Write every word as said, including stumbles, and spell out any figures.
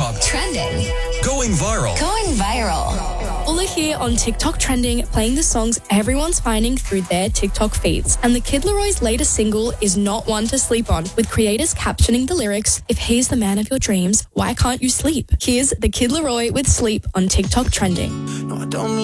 TikTok. Trending. Going viral. Going viral. All are here on TikTok Trending, playing the songs everyone's finding through their TikTok feeds. And the Kid Leroy's latest single is not one to sleep on, with creators captioning the lyrics, "If he's the man of your dreams, why can't you sleep?" Here's the Kid Leroy with Sleep on TikTok Trending. No, I don't mean